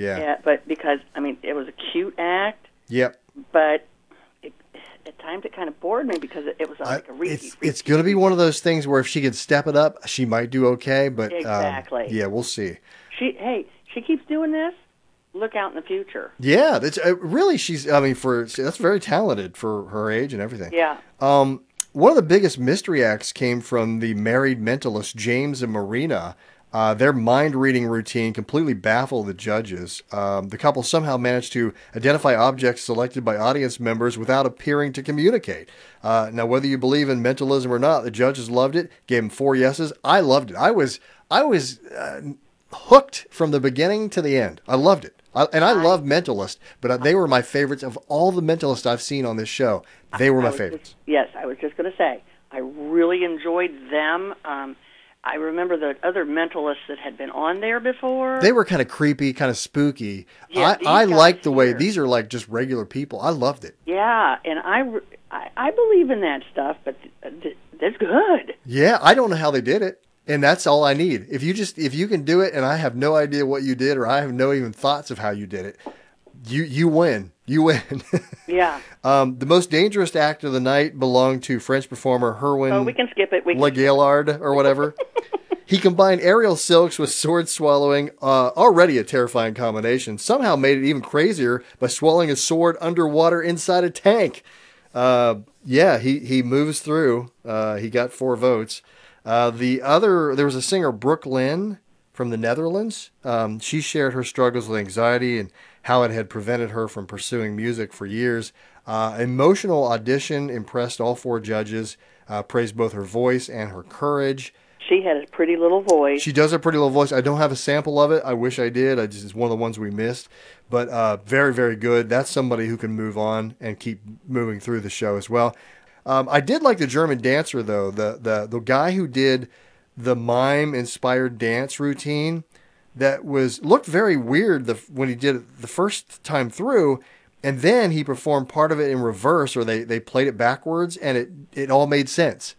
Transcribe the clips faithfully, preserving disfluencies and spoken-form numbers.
Yeah. Yeah, but because, I mean, it was a cute act. Yep. But it, at times it kind of bored me because it, it was like a repeat. It's repeat, it's going to be one of those things where if she could step it up, she might do okay. But exactly. Um, yeah, we'll see. She hey, she keeps doing this. Look out in the future. Yeah, that's uh, really she's. I mean, for that's very talented for her age and everything. Yeah. Um, one of the biggest mystery acts came from the married mentalists James and Marina. Uh, their mind-reading routine completely baffled the judges. Um, the couple somehow managed to identify objects selected by audience members without appearing to communicate. Uh, now, whether you believe in mentalism or not, the judges loved it. Gave them four yeses. I loved it. I was I was uh, hooked from the beginning to the end. I loved it. I, and I love Mentalist, but they were my favorites of all the Mentalists I've seen on this show. They were my favorites. Just, yes, I was just going to say, I really enjoyed them. Um, I remember the other Mentalists that had been on there before. They were kind of creepy, kind of spooky. Yeah, I, I like the way, here. these are like just regular people. I loved it. Yeah, and I, I, I believe in that stuff, but th- th- that's good. Yeah, I don't know how they did it. And that's all I need. If you just if you can do it, and I have no idea what you did, or I have no even thoughts of how you did it, you you win. You win. Yeah. Um, the most dangerous act of the night belonged to French performer Herwin. Oh, we can skip it. We can... Legallard or whatever. He combined aerial silks with sword swallowing, uh, already a terrifying combination. Somehow made it even crazier by swallowing a sword underwater inside a tank. Uh, yeah, he he moves through. Uh, he got four votes. Uh, the other, there was a singer, Brooke Lynn, from the Netherlands. Um, she shared her struggles with anxiety and how it had prevented her from pursuing music for years. Uh, emotional audition impressed all four judges, uh, praised both her voice and her courage. She had a pretty little voice. She does have a pretty little voice. I don't have a sample of it. I wish I did. I just, it's one of the ones we missed. But uh, very, very good. That's somebody who can move on and keep moving through the show as well. Um, I did like the German dancer, though. The the the guy who did the mime-inspired dance routine that was looked very weird the, when he did it the first time through, and then he performed part of it in reverse, or they, they played it backwards, and it, it all made sense.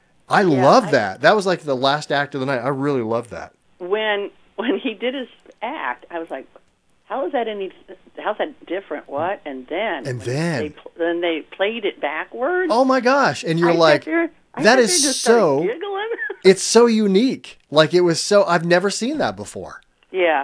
I yeah, love I, that. That was like the last act of the night. I really loved that. When when he did his act, I was like, how is that any? How's that different? What? And then and then they, then they played it backwards. Oh my gosh! And you're I like, there, that is so. It's so unique. Like it was so. I've never seen that before. Yeah,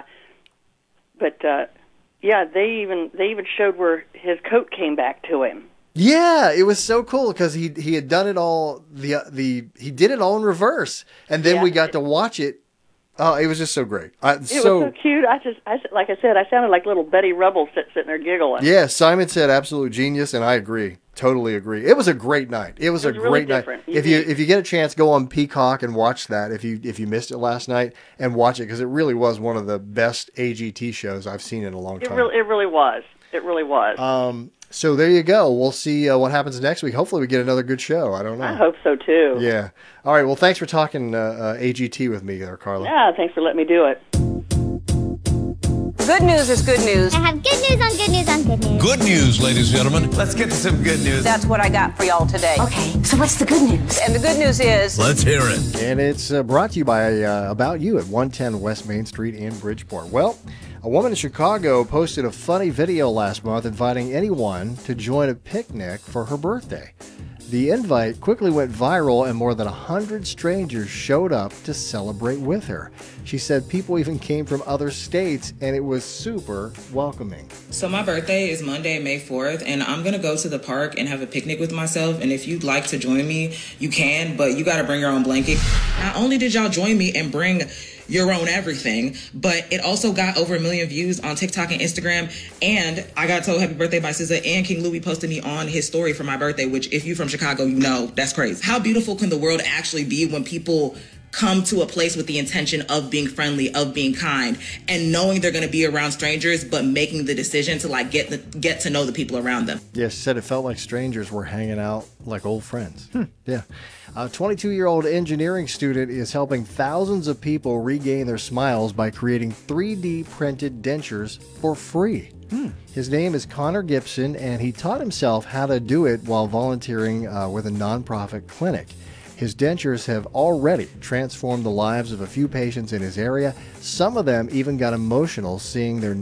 but uh, yeah, they even they even showed where his coat came back to him. Yeah, it was so cool because he he had done it all. The the he did it all in reverse, and then yeah. we got to watch it. Oh, it was just so great. I, it so, was so cute. I just, I, like I said, I sounded like little Betty Rubble sit, sitting there giggling. Yeah, Simon said absolute genius, and I agree. Totally agree. It was a great night. It was, it was a really great night. Different. If you if you get a chance, go on Peacock and watch that. If you if you missed it last night, and watch it because it really was one of the best A G T shows I've seen in a long it time. Really, it really was. It really was. Um. So there you go. We'll see uh, what happens next week. Hopefully we get another good show. I don't know. I hope so, too. Yeah. All right. Well, thanks for talking uh, uh, A G T with me there, Carla. Yeah, thanks for letting me do it. Good news is good news. I have good news on good news on good news. Good news, ladies and gentlemen. Let's get to some good news. That's what I got for y'all today. Okay, so what's the good news? And the good news is... Let's hear it. And it's uh, brought to you by uh, About You at one ten West Main Street in Bridgeport. Well, a woman in Chicago posted a funny video last month inviting anyone to join a picnic for her birthday. The invite quickly went viral and more than one hundred strangers showed up to celebrate with her. She said people even came from other states and it was super welcoming. So my birthday is Monday, May fourth, and I'm going to go to the park and have a picnic with myself. And if you'd like to join me, you can, but you got to bring your own blanket. Not only did y'all join me and bring your own everything, but it also got over a million views on TikTok and Instagram, and I got told happy birthday by S Z A, and King Louie posted me on his story for my birthday, which if you're from Chicago, you know that's crazy. How beautiful can the world actually be when people come to a place with the intention of being friendly, of being kind, and knowing they're going to be around strangers, but making the decision to like get the, get to know the people around them. Yeah, she said it felt like strangers were hanging out like old friends. Hmm. Yeah. A twenty-two-year-old engineering student is helping thousands of people regain their smiles by creating three D printed dentures for free. Hmm. His name is Connor Gibson, and he taught himself how to do it while volunteering uh, with a nonprofit clinic. His dentures have already transformed the lives of a few patients in his area. Some of them even got emotional seeing their